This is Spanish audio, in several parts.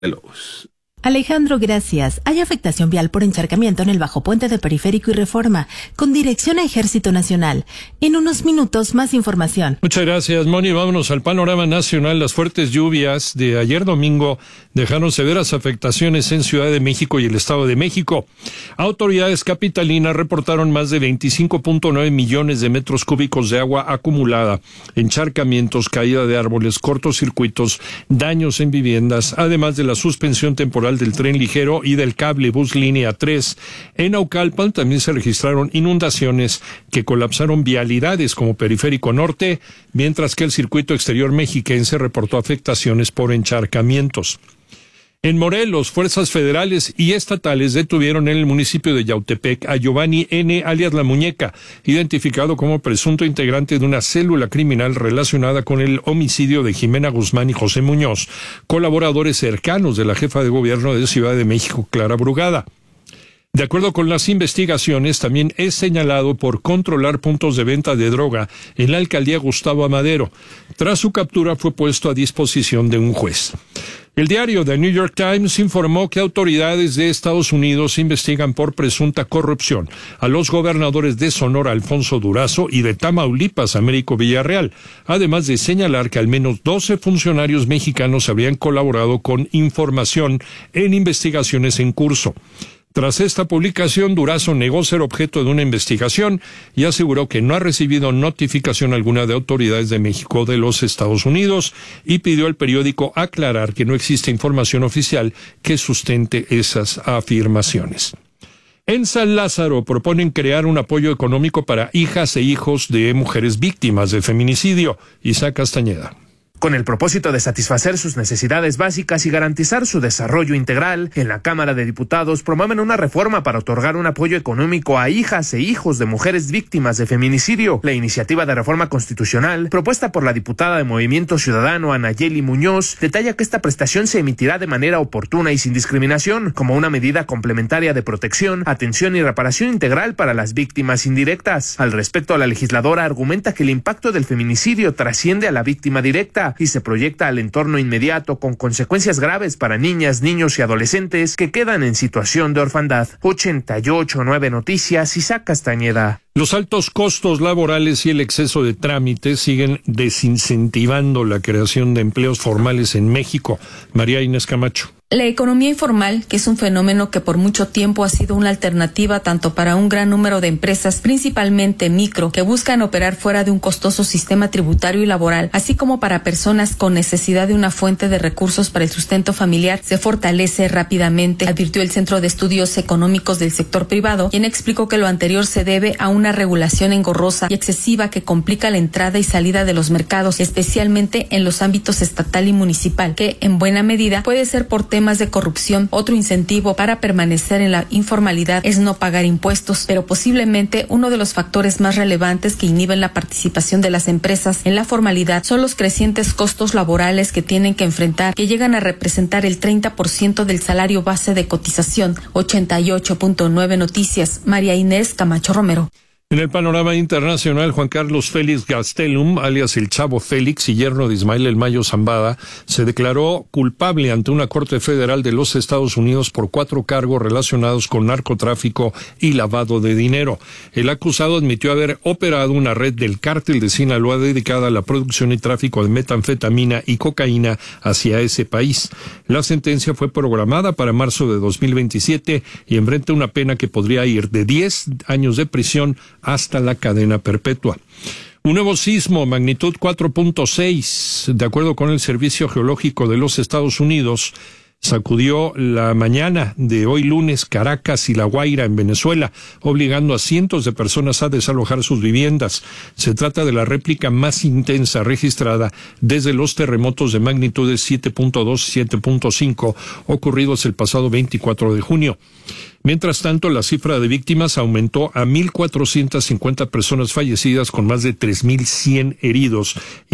Lobos. Alejandro, gracias. Hay afectación vial por encharcamiento en el bajo puente de Periférico y Reforma, con dirección a Ejército Nacional. En unos minutos, más información. Muchas gracias, Moni. Vámonos al panorama nacional. Las fuertes lluvias de ayer domingo dejaron severas afectaciones en Ciudad de México y el Estado de México. Autoridades capitalinas reportaron más de 25.9 millones de metros cúbicos de agua acumulada, encharcamientos, caída de árboles, cortocircuitos, daños en viviendas, además de la suspensión temporal del tren ligero y del cable bus línea 3. En Naucalpan también se registraron inundaciones que colapsaron vialidades como Periférico Norte, mientras que el circuito exterior mexiquense reportó afectaciones por encharcamientos. En Morelos, fuerzas federales y estatales detuvieron en el municipio de Yautepec a Giovanni N., alias La Muñeca, identificado como presunto integrante de una célula criminal relacionada con el homicidio de Jimena Guzmán y José Muñoz, colaboradores cercanos de la jefa de gobierno de Ciudad de México, Clara Brugada. De acuerdo con las investigaciones, también es señalado por controlar puntos de venta de droga en la alcaldía Gustavo Amadero. Tras su captura fue puesto a disposición de un juez. El diario The New York Times informó que autoridades de Estados Unidos investigan por presunta corrupción a los gobernadores de Sonora, Alfonso Durazo, y de Tamaulipas, Américo Villarreal, además de señalar que al menos 12 funcionarios mexicanos habrían colaborado con información en investigaciones en curso. Tras esta publicación, Durazo negó ser objeto de una investigación y aseguró que no ha recibido notificación alguna de autoridades de México o de los Estados Unidos y pidió al periódico aclarar que no existe información oficial que sustente esas afirmaciones. En San Lázaro proponen crear un apoyo económico para hijas e hijos de mujeres víctimas de feminicidio. Isaac Castañeda. Con el propósito de satisfacer sus necesidades básicas y garantizar su desarrollo integral, en la Cámara de Diputados promueven una reforma para otorgar un apoyo económico a hijas e hijos de mujeres víctimas de feminicidio. La iniciativa de reforma constitucional, propuesta por la diputada de Movimiento Ciudadano Anayeli Muñoz, detalla que esta prestación se emitirá de manera oportuna y sin discriminación, como una medida complementaria de protección, atención y reparación integral para las víctimas indirectas. Al respecto, la legisladora argumenta que el impacto del feminicidio trasciende a la víctima directa y se proyecta al entorno inmediato con consecuencias graves para niñas, niños y adolescentes que quedan en situación de orfandad. 88.9 Noticias, Isaac Castañeda. Los altos costos laborales y el exceso de trámites siguen desincentivando la creación de empleos formales en México. María Inés Camacho. La economía informal, que es un fenómeno que por mucho tiempo ha sido una alternativa tanto para un gran número de empresas, principalmente micro, que buscan operar fuera de un costoso sistema tributario y laboral, así como para personas con necesidad de una fuente de recursos para el sustento familiar, se fortalece rápidamente, advirtió el Centro de Estudios Económicos del Sector Privado, quien explicó que lo anterior se debe a una regulación engorrosa y excesiva que complica la entrada y salida de los mercados, especialmente en los ámbitos estatal y municipal, que en buena medida puede ser por temas de corrupción. Otro incentivo para permanecer en la informalidad es no pagar impuestos, pero posiblemente uno de los factores más relevantes que inhiben la participación de las empresas en la formalidad son los crecientes costos laborales que tienen que enfrentar, que llegan a representar el 30% del salario base de cotización. 88.9 Noticias, María Inés Camacho Romero. En el panorama internacional, Juan Carlos Félix Gastelum, alias el Chavo Félix y yerno de Ismael El Mayo Zambada, se declaró culpable ante una corte federal de los Estados Unidos por 4 cargos relacionados con narcotráfico y lavado de dinero. El acusado admitió haber operado una red del cártel de Sinaloa dedicada a la producción y tráfico de metanfetamina y cocaína hacia ese país. La sentencia fue programada para marzo de 2027 y enfrenta una pena que podría ir de 10 años de prisión hasta la cadena perpetua. Un nuevo sismo, magnitud 4.6, de acuerdo con el Servicio Geológico de los Estados Unidos, sacudió la mañana de hoy lunes Caracas y La Guaira en Venezuela, obligando a cientos de personas a desalojar sus viviendas. Se trata de la réplica más intensa registrada desde los terremotos de magnitudes 7.2 y 7.5 ocurridos el pasado 24 de junio. Mientras tanto, la cifra de víctimas aumentó a 1.450 personas fallecidas con más de 3.100 heridos y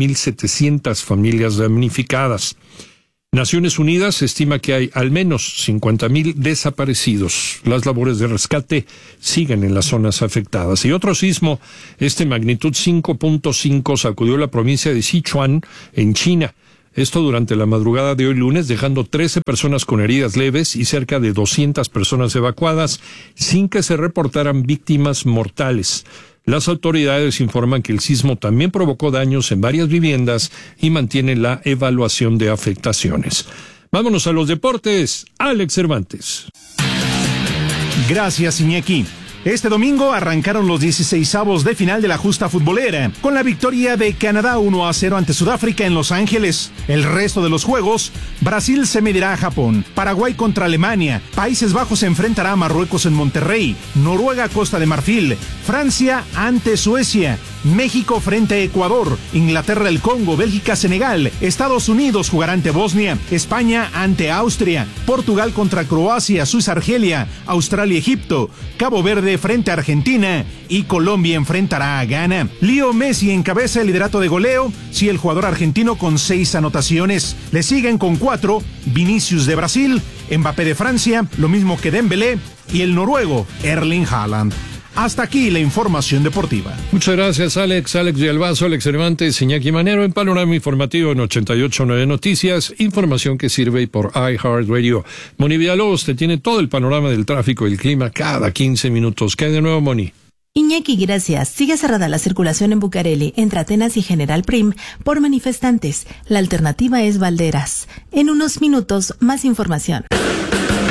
12.700 familias damnificadas. Naciones Unidas estima que hay al menos 50.000 desaparecidos. Las labores de rescate siguen en las zonas afectadas. Y otro sismo, magnitud 5.5, sacudió la provincia de Sichuan, en China. Esto durante la madrugada de hoy lunes, dejando 13 personas con heridas leves y cerca de 200 personas evacuadas, sin que se reportaran víctimas mortales. Las autoridades informan que el sismo también provocó daños en varias viviendas y mantienen la evaluación de afectaciones. Vámonos a los deportes. Alex Cervantes. Gracias, Iñaki. Este domingo arrancaron los 16avos de final de la justa futbolera, con la victoria de Canadá 1-0 ante Sudáfrica en Los Ángeles. El resto de los juegos, Brasil se medirá a Japón, Paraguay contra Alemania, Países Bajos se enfrentará a Marruecos en Monterrey, Noruega Costa de Marfil, Francia ante Suecia, México frente a Ecuador, Inglaterra el Congo, Bélgica Senegal, Estados Unidos jugará ante Bosnia, España ante Austria, Portugal contra Croacia, Suiza Argelia, Australia Egipto, Cabo Verde frente a Argentina y Colombia enfrentará a Ghana. Leo Messi encabeza el liderato de goleo, sí, el jugador argentino con 6 anotaciones. Le siguen con 4 Vinicius de Brasil, Mbappé de Francia, lo mismo que Dembélé y el noruego Erling Haaland. Hasta aquí la información deportiva. Muchas gracias, Alex. Alex Villalbazo, Alex Cervantes, Iñaki Manero en Panorama Informativo en 88.9 Noticias. Información que sirve por iHeartRadio. Moni Villalobos te tiene todo el panorama del tráfico y el clima cada 15 minutos. ¿Qué hay de nuevo, Moni? Iñaki, gracias. Sigue cerrada la circulación en Bucareli, entre Atenas y General Prim, por manifestantes. La alternativa es Valderas. En unos minutos, más información.